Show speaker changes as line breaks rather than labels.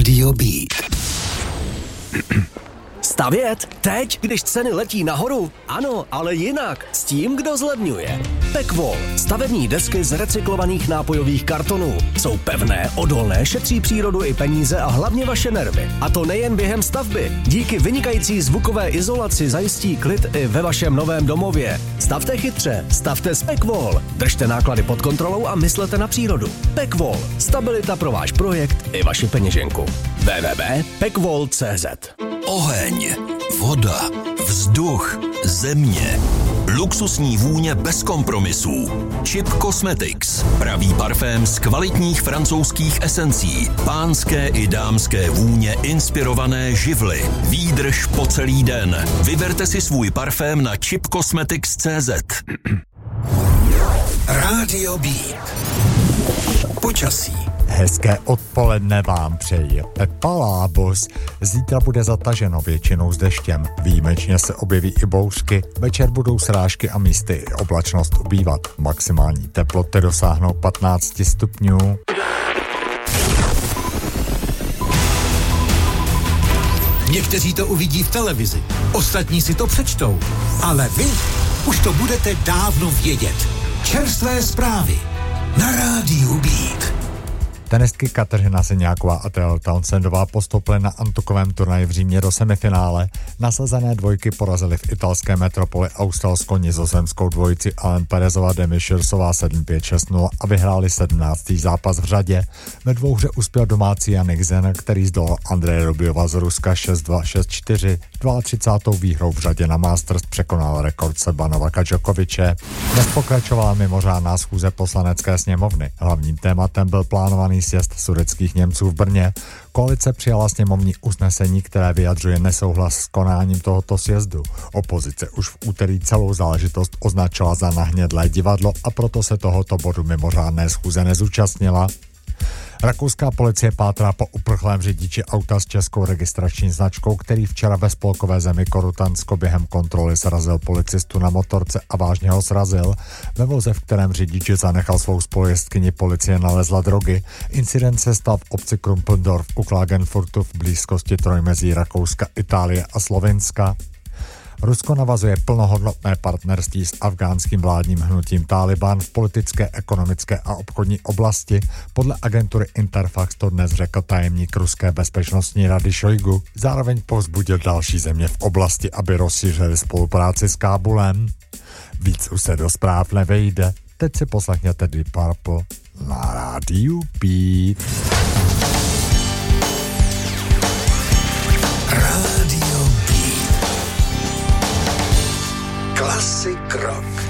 Radio Beat.
Stavět? Teď, když ceny letí nahoru? Ano, ale jinak. S tím, kdo zlevňuje. Pekvol. Stavební desky z recyklovaných nápojových kartonů. Jsou pevné, odolné, šetří přírodu i peníze a hlavně vaše nervy. A to nejen během stavby. Díky vynikající zvukové izolaci zajistí klid i ve vašem novém domově. Stavte chytře, stavte s Pekvol. Držte náklady pod kontrolou a myslete na přírodu. Pekvol. Stabilita pro váš projekt i vaši peněženku. www.pekvol.cz.
Oheň, voda, vzduch, země. Luxusní vůně bez kompromisů. Chip Cosmetics. Pravý parfém z kvalitních francouzských esencí. Pánské i dámské vůně inspirované živly. Výdrž po celý den. Vyberte si svůj parfém na chipcosmetics.cz. Radio Beat. Počasí.
Hezké odpoledne vám přeje Pepa Lábos. Zítra bude zataženo většinou s deštěm. Výjimečně se objeví i bouřky. Večer budou srážky a místy i oblačnost ubývat. Maximální teploty dosáhnou 15 stupňů.
Někteří to uvidí v televizi, ostatní si to přečtou. Ale vy už to budete dávno vědět. Čerstvé zprávy na rádiu Beat.
Tenistky Kateřina Siniáková a Taylor Townsendová postoupily na antukovém turnaji v Římě do semifinále. Nasazené dvojky porazily v italské metropoli australsko-nizozemskou dvojici Ellen Perezová Demi Širsová 7-5-6-0 a vyhráli 17. zápas v řadě. Ve dvouhře uspěl domácí Jannik Sinner, který zdolal Andreje Rubliova z Ruska 6-2, 6-4. 32. výhrou v řadě na Masters překonal rekord Seba Novaka Djokoviče. Dnes pokračovala mimořádná schůze poslanecké sněmovny. Hlavním tématem byl plánovaný sjezd sudetských Němců v Brně. Koalice přijala sněmovní usnesení, které vyjadřuje nesouhlas s konáním tohoto sjezdu. Opozice už v úterý celou záležitost označila za nahnědlé divadlo a proto se tohoto bodu mimořádné schůze nezúčastnila. Rakouská policie pátrá po uprchlém řidiči auta s českou registrační značkou, který včera ve spolkové zemi Korutansko během kontroly srazil policistu na motorce a vážně ho srazil. Ve voze, v kterém řidič zanechal svou spolujezdkyni, policie nalezla drogy. Incident se stal v obci Krumpendorf u Klagenfurtu v blízkosti trojmezí Rakouska, Itálie a Slovinska. Rusko navazuje plnohodnotné partnerství s afgánským vládním hnutím Taliban v politické, ekonomické a obchodní oblasti. Podle agentury Interfax to dnes řekl tajemník ruské bezpečnostní rady Šojgu. Zároveň povzbudil další země v oblasti, aby rozšířili spolupráci s Kábulem. Víc už se do zpráv nevejde. Teď si poslechněte Deep Purple na rádiu Beat.
Radio Beat. Classic rock.